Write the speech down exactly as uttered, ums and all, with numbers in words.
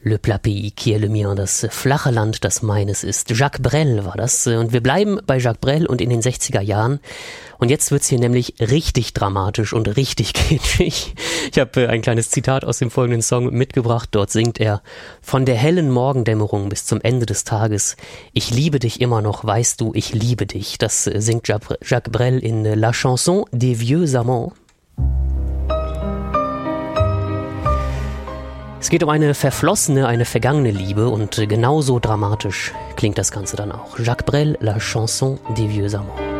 Le plat pays qui est le mien, das flache Land, das meines ist. Jacques Brel war das. Und wir bleiben bei Jacques Brel und in den sechziger Jahren. Und jetzt wird's hier nämlich richtig dramatisch und richtig kitschig. Ich habe ein kleines Zitat aus dem folgenden Song mitgebracht. Dort singt er: Von der hellen Morgendämmerung bis zum Ende des Tages. Ich liebe dich immer noch, weißt du, ich liebe dich. Das singt Jacques Brel in La Chanson des Vieux Amants. Es geht um eine verflossene, eine vergangene Liebe und genauso dramatisch klingt das Ganze dann auch. Jacques Brel, La Chanson des Vieux Amants.